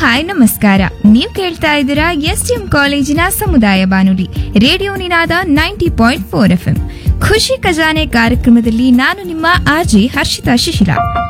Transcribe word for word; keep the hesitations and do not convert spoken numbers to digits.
Hi ನಮಸ್ಕಾರ. ನೀವ್ ಕೇಳ್ತಾ ಇದ್ದೀರಾ ಎಸ್ ಡಿ ಎಂ ಕಾಲೇಜಿನ ಸಮುದಾಯ ಬಾನುಲಿ ರೇಡಿಯೋ ನಿನಾದ ninety point four F M. ಖುಷಿ ಖಜಾನೆ ಕಾರ್ಯಕ್ರಮದಲ್ಲಿ ನಾನು ನಿಮ್ಮ ಆರ್ಜೆ ಹರ್ಷಿತಾ ಶಿಶಿಲಾ.